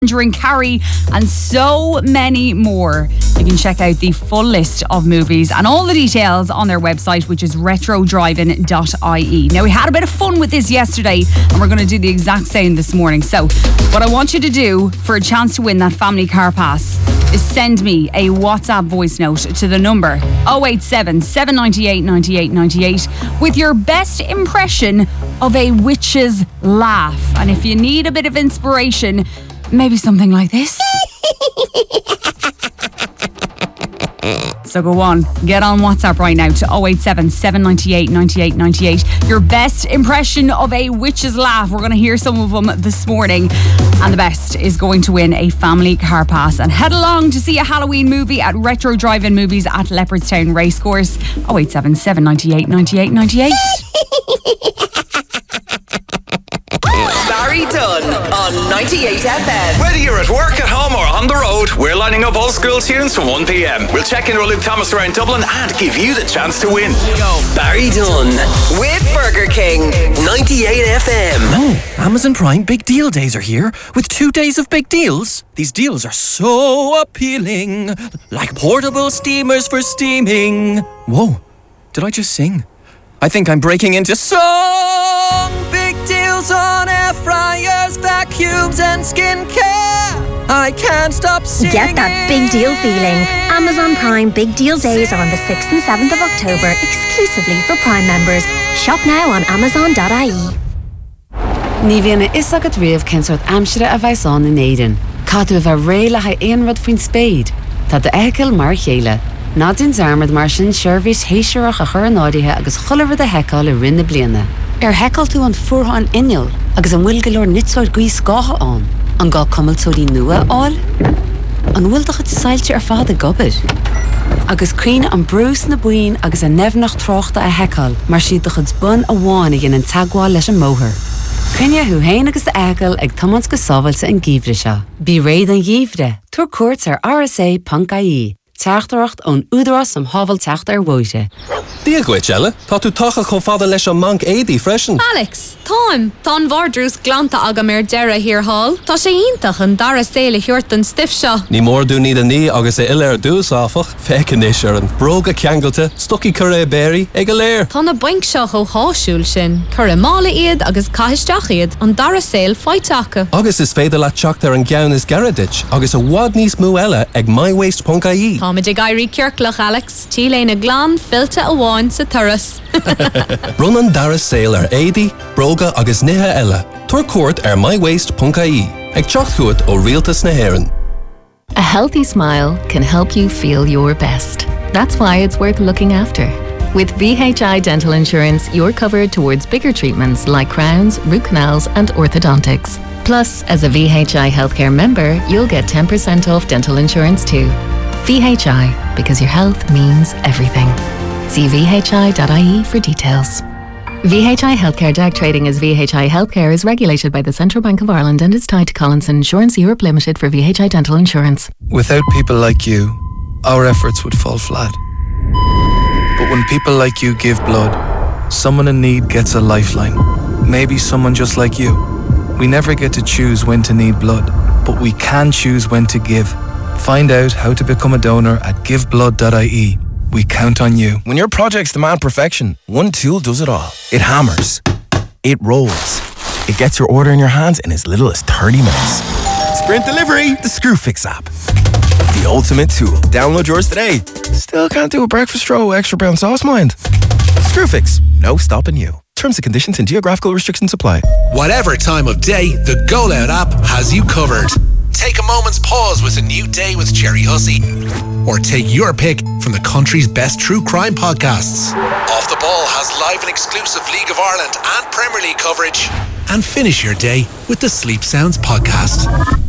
During Carrie, and so many more. You can check out the full list of movies and all the details on their website, which is retrodriving.ie. Now, we had a bit of fun with this yesterday, and we're going to do the exact same this morning. So, what I want you to do for a chance to win that family car pass is send me a WhatsApp voice note to the number 087 798 98 98 with your best impression of a witch's laugh. And if you need a bit of inspiration, maybe something like this. So go on, get on WhatsApp right now to 087 798 98 98. Your best impression of a witch's laugh. We're going to hear some of them this morning. And the best is going to win a family car pass. And head along to see a Halloween movie at Retro Drive-In Movies at Leopardstown Racecourse. 087 798 98 98. Barry Dunn on 98 FM. Whether you're at work, at home or on the road, we're lining up old school tunes from 1 p.m. We'll check in with Luke Thomas around Dublin and give you the chance to win. Go. Barry Dunn With Burger King. 98 FM. Oh, Amazon Prime Big Deal Days are here with 2 days of big deals. These deals are so appealing, like portable steamers for steaming. Whoa, did I just sing? I think I'm breaking into song. Big deals on air fryers, vacuums and skincare. I can't stop singing. Get that big deal feeling. Amazon Prime Big Deal Days are on the 6th and 7th of October, exclusively for Prime members. Shop now on amazon.ie. Ní bhíonna is agad riamh censort amsire a bhaisán in éidean. Cadú a bheith réile ha éon rud faoin spéid. Tá de eiceil mar chéile. Nádin zarmad mar sin seirbhís héiseach a chur nádaithe agus chulamh a heiceáil I rinne bliana. Heiceáil tú an fuórtha inneol agus an bhfuil go leor nitsáid gaí scátha an. An gá cumiltóirí nua áil. An bhfuil do chud sailte fad a gobad. Agus críne an brús na buin agus a nefnach tráchta a heiceáil mar siad do chud bun a bháin ag an tagháil leis an móthir. Crinne hu héin agus de eiceáil ag tomans go sábhailte an gíomhre seo. Bí réad an gíomhre, tuair cuairt ar rsa.ie. Teachtaracht ón údarás am hábhal teacht ar bhuaite. Díaghaid, Ella. Tá tú tacha chun fada leis an manc éadaí freisin. Alex, táim. Tá an bhardrús glanta agam ar deire hir hall. Tá sé iontach an dara séile thuirt an stiff seo. Ní mór dú ní a ní agus é ile ar dús áfach, feicean is ar an bróga ceangalte, stoci curé béirí ag a léir. Tá na baink seo ó háisiúil sin. Cur mála iad agus caiisteach iad an dara séil fáiteacha. Agus is féidir le teacht ar an gceann is garadit, agus a bhád níos mú eile ag mywaste.ie. Táid ag airí ceirclach, Alex. Tí léna glán filte a bháin sa turas. Run an dara séil ar éadaí, bróga agus nithe eile. Tuair cuairt ar mywaste.ie. Ag teacht chuait ó rialtas na hÉireann. A healthy smile can help you feel your best. That's why it's worth looking after. With VHI Dental Insurance, you're covered towards bigger treatments like crowns, root canals, and orthodontics. Plus, as a VHI healthcare member, you'll get 10% off dental insurance too. VHI, because your health means everything. See vhi.ie for details. VHI Healthcare DAG trading as VHI Healthcare is regulated by the Central Bank of Ireland and is tied to Collinson Insurance Europe Limited for VHI Dental Insurance. Without people like you, our efforts would fall flat. But when people like you give blood, someone in need gets a lifeline. Maybe someone just like you. We never get to choose when to need blood, but we can choose when to give. Find out how to become a donor at giveblood.ie. We count on you. When your projects demand perfection, one tool does it all. It hammers. It rolls. It gets your order in your hands in as little as 30 minutes. Sprint Delivery, the Screwfix app. The ultimate tool. Download yours today. Still can't do a breakfast roll with extra brown sauce, mind? Screwfix, no stopping you. Terms and conditions and geographical restrictions apply. Whatever time of day, the Go Loud app has you covered. Take a moment's pause with a new day with Jerry Hussey. Or take your pick from the country's best true crime podcasts. Off the Ball has live and exclusive League of Ireland and Premier League coverage. And finish your day with the Sleep Sounds podcast.